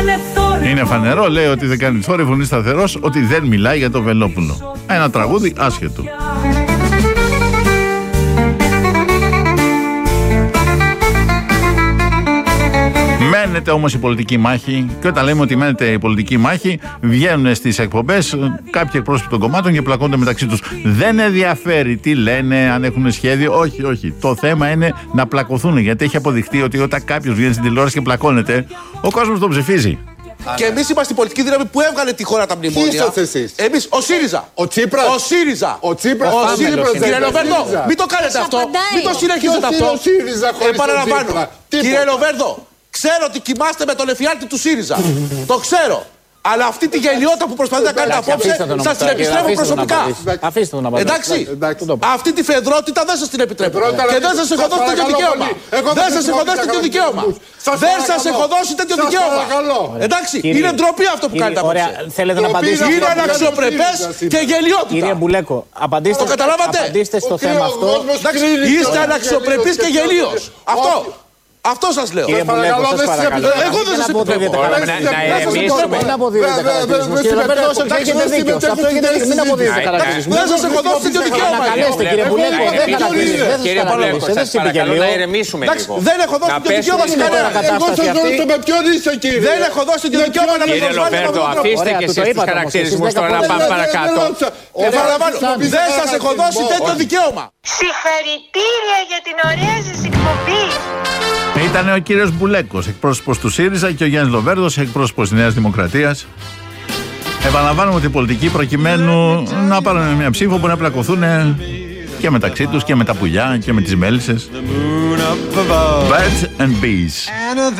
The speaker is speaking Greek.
Είναι φανερό, λέει, ότι δεν κάνει θόρυβο, φωνή σταθερός, ότι δεν μιλάει για το Βελόπουλο. Ένα τραγούδι άσχετο. Μένεται όμως η πολιτική μάχη, και όταν λέμε ότι μένεται η πολιτική μάχη, βγαίνουν στις εκπομπές κάποιοι εκπρόσωποι των κομμάτων και πλακώνται μεταξύ τους. Δεν ενδιαφέρει τι λένε, αν έχουν σχέδιο. Όχι, όχι. Το θέμα είναι να πλακωθούν, γιατί έχει αποδειχτεί ότι όταν κάποιος βγαίνει στην τηλεόραση και πλακώνεται, ο κόσμος τον ψηφίζει. Και εμείς είμαστε η πολιτική δύναμη που έβγαλε τη χώρα τα μνημόνια. Ποιοι είσαστε εσείς? Εμείς, ο ΣΥΡΙΖΑ. Ο Τσίπρας. Ο ΣΥΡΙΖΑ. Ο Τσίπρας. Κύριε Λοβέρδο, μην το κάνετε αυτό. Μην το συνεχίζετε αυτό. Επαναλαμβάνω. Κύριε Λοβέρδο, ξέρω ότι κοιμάστε με τον εφιάλτη του ΣΥΡΙΖΑ. Το ξέρω. Αλλά αυτή τη γελιότητα που προσπαθείτε να κάνετε απόψε, σας την επιστρέφω προσωπικά. Αφήστε τον να πάρει. Εντάξει. Αυτή τη φεδρότητα δεν σας την επιτρέπω. Και δεν σας έχω δώσει τέτοιο δικαίωμα. Δεν σας έχω δώσει τέτοιο δικαίωμα. Δεν σας έχω δώσει τέτοιο δικαίωμα. Εντάξει. Είναι ντροπή αυτό που κάνετε απόψε. Θέλετε να απαντήσετε? Είναι αναξιοπρεπές και γελιότητα. Κύριε Μπουλέκο, απαντήστε. Το καταλάβατε? Απαντήστε στο θέμα αυτό. Είστε αναξιοπρεπείς και γελίος. Αυτό. Αυτό σας λέω. Κύριε Μπουλέκο, σας παρακαλώ. Εγώ δεν σας επιτρέπω. Μην αποδίδετε χαρακτηρισμούς. Κύριε Λοβέρδο, όσο έχετε δίκιο. Σε αυτό έχετε δίκιο. Μην αποδίδετε χαρακτηρισμούς. Δεν σας έχω δώσει τέτοιο δικαίωμα. Ανακαλέστε, κύριε Μπουλέκο, δεν χαρακτηρίζετε. Κύριε Μπουλέκο, σας παρακαλώ να ηρεμήσουμε λίγο. Δεν έχω δώσει τέτοιο δικαίωμα σε κανένα. Εγώ σας ρωτώ με ποιον είσαι, κύριε. Δεν έχω δώσει τέτοιο δικαίωμα να με Κύριε Λοβέρδο, αφήστε και εσείς τους χαρακτηρισμούς τώρα να πάμε παρακάτω. Επαναλαμβάνω, δεν σας έχω δώσει τέτοιο δικαίωμα. Συγχαρητήρια για την ωραία σας εκπομπή. Ήταν ο κύριος Μπουλέκος, εκπρόσωπος του ΣΥΡΙΖΑ, και ο Γιάννης Λοβέρδος, εκπρόσωπος της Νέας Δημοκρατίας. Επαναλαμβάνουμε ότι οι πολιτικοί, προκειμένου να πάρουν μια ψήφο, μπορεί να πλακωθούν και μεταξύ τους και με τα πουλιά και με τις μέλισσες. Birds and bees.